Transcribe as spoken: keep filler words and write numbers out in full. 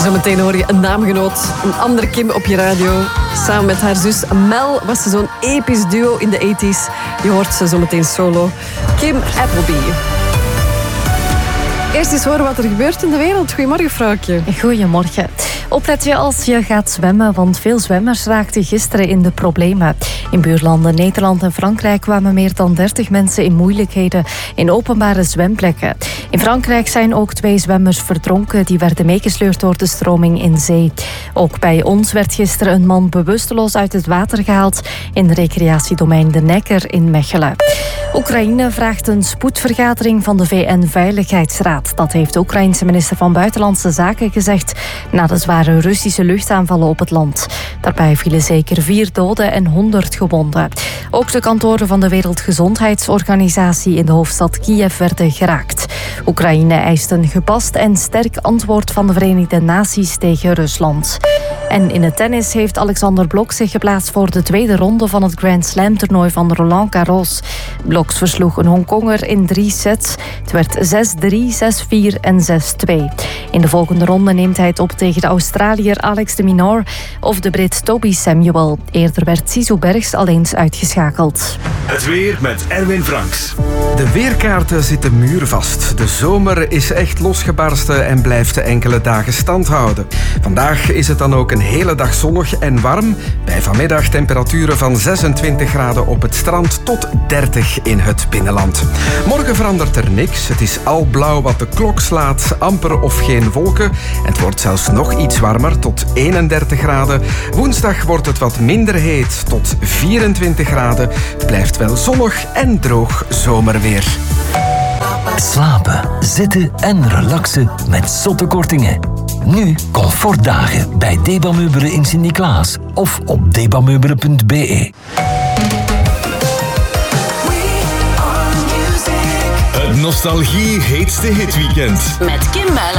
Zometeen hoor je een naamgenoot, een andere Kim op je radio. Samen met haar zus Mel was ze zo'n episch duo in de tachtiger. Je hoort ze zometeen solo. Kim Appleby. Eerst eens horen wat er gebeurt in de wereld. Goedemorgen, vrouwtje. Goedemorgen. Oplet je als je gaat zwemmen, want veel zwemmers raakten gisteren in de problemen. In buurlanden Nederland en Frankrijk kwamen meer dan dertig mensen in moeilijkheden in openbare zwemplekken. In Frankrijk zijn ook twee zwemmers verdronken, die werden meegesleurd door de stroming in zee. Ook bij ons werd gisteren een man bewusteloos uit het water gehaald in recreatiedomein De Necker in Mechelen. Oekraïne vraagt een spoedvergadering van de V N-veiligheidsraad. Dat heeft de Oekraïense minister van Buitenlandse Zaken gezegd na de zware Russische luchtaanvallen op het land. Daarbij vielen zeker vier doden en honderd gewonden. Ook de kantoren van de Wereldgezondheidsorganisatie in de hoofdstad Kiev werden geraakt. Oekraïne eist een gepast en sterk antwoord van de Verenigde Naties tegen Rusland. En in het tennis heeft Alexander Blok zich geplaatst voor de tweede ronde van het Grand Slam toernooi van Roland Garros. Bloks versloeg een Hongkonger in drie sets. Het werd zes drie, zes vier en zes twee. In de volgende ronde neemt hij het op tegen de Australiër Alex de Minaur of de Brit Toby Samuel. Eerder werd Sisu Bergs al eens uitgeschakeld. Het weer met Erwin Franks. De weerkaarten zitten muurvast. De zomer is echt losgebarsten en blijft enkele dagen stand houden. Vandaag is het dan ook een hele dag zonnig en warm. Bij vanmiddag temperaturen van zesentwintig graden op het strand tot dertig in het binnenland. Morgen verandert er niks. Het is al blauw wat de klok slaat, amper of geen wolken. En het wordt zelfs nog iets warmer, tot eenendertig graden. Woensdag wordt het wat minder heet, tot vierentwintig graden. Het blijft wel zonnig en droog zomerweer. Slapen, zitten en relaxen met zotte kortingen. Nu comfortdagen bij Debameubelen in Sint-Niklaas of op debameubelen punt b e. Het nostalgie heetste hitweekend. Met Kim Muilaert.